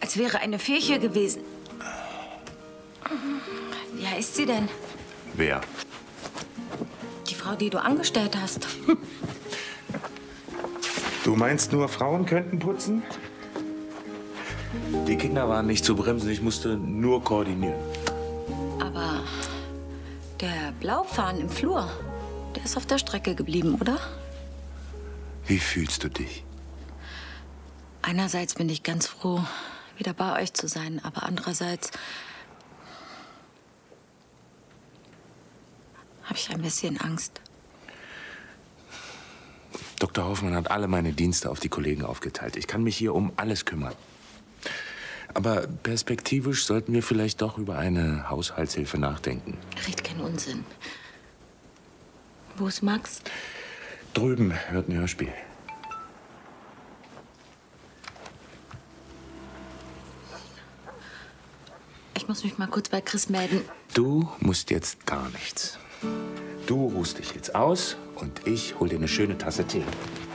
Als wäre eine Fee hier gewesen. Wie heißt sie denn? Wer? Die Frau, die du angestellt hast. Du meinst, nur Frauen könnten putzen? Die Kinder waren nicht zu bremsen, ich musste nur koordinieren. Aber der Blaufahnen im Flur, der ist auf der Strecke geblieben, oder? Wie fühlst du dich? Einerseits bin ich ganz froh, wieder bei euch zu sein, aber andererseits habe ich ein bisschen Angst. Dr. Hoffmann hat alle meine Dienste auf die Kollegen aufgeteilt. Ich kann mich hier um alles kümmern. Aber perspektivisch sollten wir vielleicht doch über eine Haushaltshilfe nachdenken. Redet keinen Unsinn. Wo ist Max? Drüben hört ein Hörspiel. Ich muss mich mal kurz bei Chris melden. Du musst jetzt gar nichts. Du ruhst dich jetzt aus und ich hol dir eine schöne Tasse Tee.